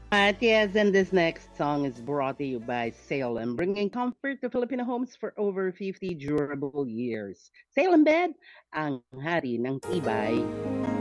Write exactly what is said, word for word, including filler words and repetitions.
Right, yes, and this next song is brought to you by Salem, bringing comfort to Filipino homes for over fifty durable years. Salem Bed, ang hari ng tibay.